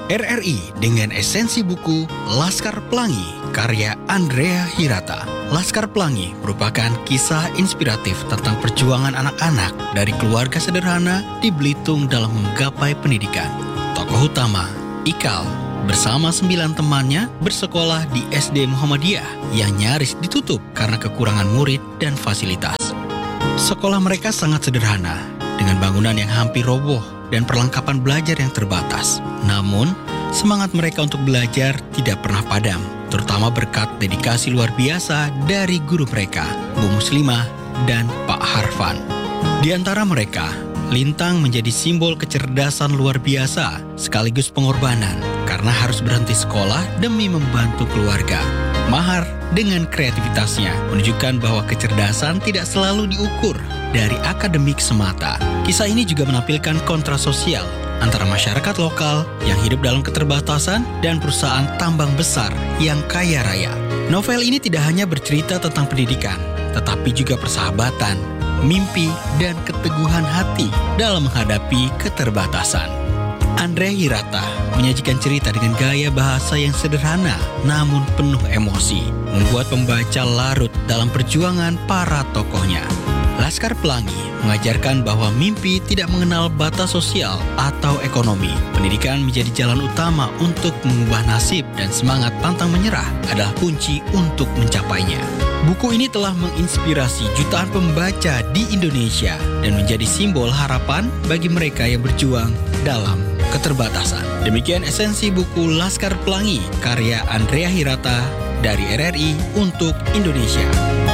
RRI dengan esensi buku Laskar Pelangi karya Andrea Hirata. Laskar Pelangi merupakan kisah inspiratif tentang perjuangan anak-anak dari keluarga sederhana di Belitung dalam menggapai pendidikan. Tokoh utama, Ikal, bersama 9 temannya bersekolah di SD Muhammadiyah yang nyaris ditutup karena kekurangan murid dan fasilitas. Sekolah mereka sangat sederhana, dengan bangunan yang hampir roboh dan perlengkapan belajar yang terbatas. Namun, semangat mereka untuk belajar tidak pernah padam, terutama berkat dedikasi luar biasa dari guru mereka, Bu Muslimah dan Pak Harfan. Di antara mereka, Lintang menjadi simbol kecerdasan luar biasa sekaligus pengorbanan karena harus berhenti sekolah demi membantu keluarga. Mahar dengan kreativitasnya menunjukkan bahwa kecerdasan tidak selalu diukur dari akademik semata. Kisah ini juga menampilkan kontras sosial antara masyarakat lokal yang hidup dalam keterbatasan dan perusahaan tambang besar yang kaya raya. Novel ini tidak hanya bercerita tentang pendidikan, tetapi juga persahabatan, mimpi, dan keteguhan hati dalam menghadapi keterbatasan. Andrea Hirata menyajikan cerita dengan gaya bahasa yang sederhana namun penuh emosi, membuat pembaca larut dalam perjuangan para tokohnya. Laskar Pelangi mengajarkan bahwa mimpi tidak mengenal batas sosial atau ekonomi. Pendidikan menjadi jalan utama untuk mengubah nasib dan semangat pantang menyerah adalah kunci untuk mencapainya. Buku ini telah menginspirasi jutaan pembaca di Indonesia dan menjadi simbol harapan bagi mereka yang berjuang dalam keterbatasan. Demikian esensi buku Laskar Pelangi karya Andrea Hirata dari RRI untuk Indonesia.